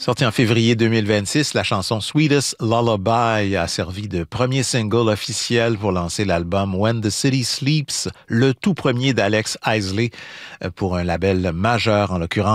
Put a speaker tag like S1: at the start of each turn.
S1: Sortie en février 2026, la chanson Sweetest Lullaby a servi de premier single officiel pour lancer l'album When the City Sleeps, le tout premier d'Alex Isley pour un label majeur, en l'occurrence